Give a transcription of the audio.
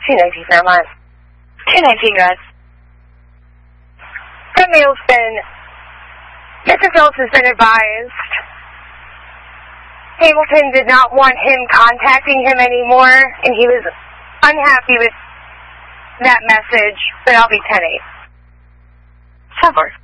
219, Fairmont. 219, guys. Mr. Phillips has been advised Hamilton did not want him contacting him anymore, and he was unhappy with that message, but I'll be 10-8. Cover.